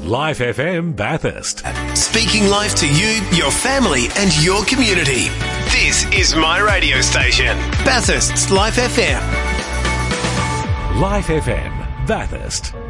Life FM Bathurst. Speaking life to you, your family and your community. This is my radio station, Bathurst's Life FM. Life FM Bathurst.